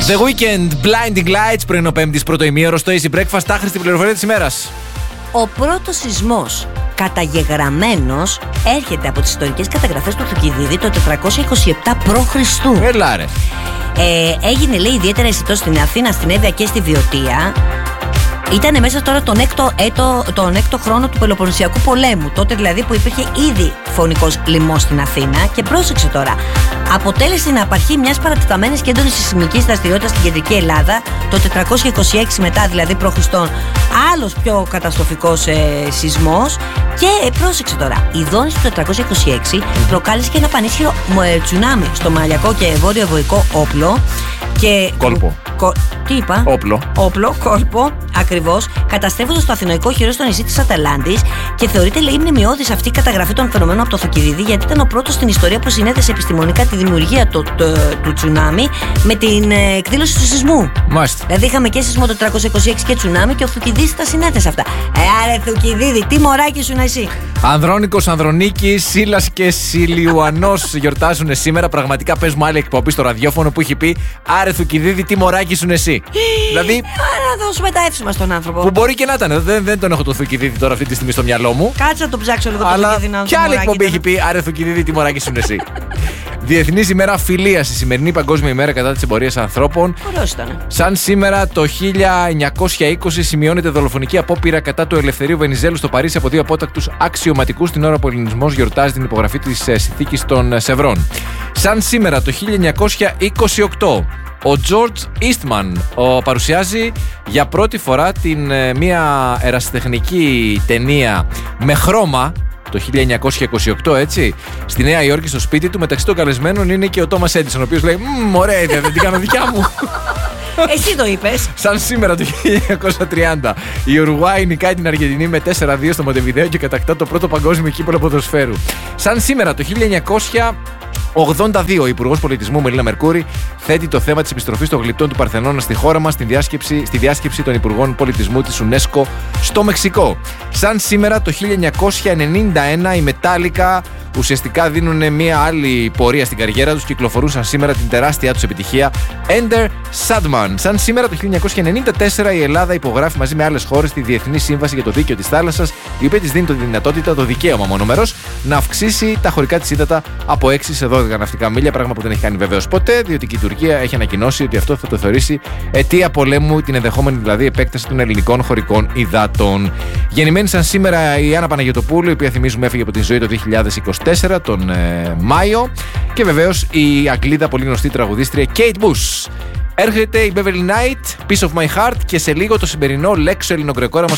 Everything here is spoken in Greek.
The Weeknd, Blinding Lights, πρωινό Πέμπτης, πρώτο ημίωρο στο Easy Breakfast. Άχρηστη πληροφορία της ημέρας. Ο πρώτος σεισμός καταγεγραμμένος έρχεται από τις ιστορικές καταγραφές του Θουκυδίδη το 427 π.Χ. Έλα ρε. Έγινε, λέει, ιδιαίτερα αισθητό στην Αθήνα, στην Εύβοια και στη Βιωτία. Ήταν μέσα τώρα τον έκτο χρόνο του Πελοποννησιακού πολέμου. Τότε δηλαδή που υπήρχε ήδη φωνικός λοιμός στην Αθήνα. Και πρόσεξε τώρα, αποτέλεσε την απαρχή μιας παρατεταμένης και έντονης σεισμικής δραστηριότητας στην κεντρική Ελλάδα το 426 μετά δηλαδή π.Χ. Άλλος πιο καταστροφικός σεισμός. Και πρόσεξε τώρα, η δόνηση του 426 προκάλεσε και ένα πανίσχυρο τσουνάμι στο μαλιακό και βόρειο-ευωικό όπλο. Και κόλπο. Τι είπα? Όπλο, κόλπο, ακριβώς, καταστρέφοντας το αθηναϊκό χειρό στο νησί της Αταλάντης. Και θεωρείται, λέει, μνημειώδης αυτή η καταγραφή των φαινομένων από το Θουκυδίδη, γιατί ήταν ο πρώτος στην ιστορία που συνέδεσε επιστημονικά τη δημιουργία του τσουνάμι με την εκδήλωση του σεισμού. Μάλιστα. Δηλαδή είχαμε και σεισμό το 426 και τσουνάμι και ο Θουκυδίδης τα συνέθεσε αυτά. Άρε Θουκυδίδη, τι μωράκι σου να εσύ. Ανδρώνικος, Ανδρονίκης, Σίλας και Σιλιουανός γιορτάζουν σήμερα. Πραγματικά πες μου άλλη εκπομπή στο ραδιόφωνο που έχει πει Άρε Θουκυδίδη, τι μωράκι σου εσύ. Δηλαδή. Να δώσουμε τα εύσημα στον άνθρωπο. Που μπορεί και να ήταν. Δεν τον έχω το Θουκυδίδη τώρα αυτή τη στιγμή στο μυαλό μου. Κάτσε να το ψάξω λίγο το Θουκυδίδη να δω. Ποια άλλη εκπομπή έχει πει Άρε Θουκυδίδη, τι μωράκι σου εσύ. Διεθνής ημέρα φιλίας, η σημερινή παγκόσμια ημέρα κατά της εμπορίας ανθρώπων. Ωραίος ήταν. Σαν σήμερα το 1920 σημειώνεται δολοφονική απόπειρα κατά του Ελευθερίου Βενιζέλου στο Παρίσι από δύο απότακτους αξιωματικούς την ώρα που ο ελληνισμός γιορτάζει την υπογραφή της συνθήκης των Σευρών. Σαν σήμερα το 1928 ο George Eastman παρουσιάζει για πρώτη φορά μια ερασιτεχνική ταινία με χρώμα το 1928, έτσι, στη Νέα Υόρκη στο σπίτι του. Μεταξύ των καλεσμένων είναι και ο Τόμας Έντισον, ο οποίος λέει ωραία ιδέα, δεν την κάνω δικιά μου. Εσύ το είπες. Σαν σήμερα το 1930 η Ουρουάη νικάει την Αργεντινή με 4-2 στο Μοντεβιδέο και κατακτά το πρώτο παγκόσμιο κύπελλο ποδοσφαίρου. Σαν σήμερα το 1982 ο Υπουργός Πολιτισμού Μελίνα Μερκούρη θέτει το θέμα της επιστροφής των γλυπτών του Παρθενώνα στη χώρα μας στη διάσκεψη των Υπουργών Πολιτισμού της UNESCO στο Μεξικό. Σαν σήμερα το 1991 η Μετάλλικα ουσιαστικά δίνουν μια άλλη πορεία στην καριέρα τους, κυκλοφορούσαν σήμερα την τεράστια τους επιτυχία Enter Sandman. Σαν σήμερα το 1994 η Ελλάδα υπογράφει μαζί με άλλες χώρες τη Διεθνή Σύμβαση για το Δίκαιο της Θάλασσας, η οποία της δίνει τη δυνατότητα, το δικαίωμα μονομερός, να αυξήσει τα χωρικά της ύδατα από 6 σε 12 ναυτικά μίλια, πράγμα που δεν έχει κάνει βεβαίως ποτέ, διότι και η Τουρκία έχει ανακοινώσει ότι αυτό θα το θεωρήσει αιτία πολέμου, την ενδεχόμενη δηλαδή επέκταση των ελληνικών χωρικών υδάτων. Γεννημένη σαν σήμερα η Άννα Παναγιωτοπούλου, η οποία θυμίζουμε έφυγε από τη ζωή το 2024, τον Μάιο, και βεβαίως η Αγγλίδα πολύ γνωστή τραγουδίστρια Kate Bush. Έρχεται η Beverly Knight, Piece of My Heart, και σε λίγο το σημερινό λέξο ελληνοκρεκόραμα